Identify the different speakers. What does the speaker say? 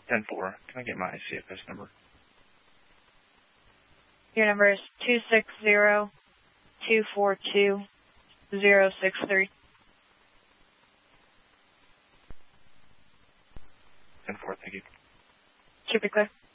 Speaker 1: 10-4. Can I get my CFS number?
Speaker 2: Your number is 260-242-063.
Speaker 1: 10-4, thank you.
Speaker 2: Should be clear.